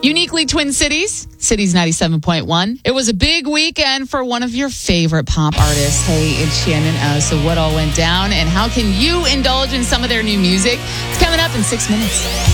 Uniquely Twin Cities, Cities 97.1. It was a big weekend for one of your favorite pop artists. Hey, it's Shannon O. So what all went down and how can you indulge in some of their new music? It's coming up in 6 minutes.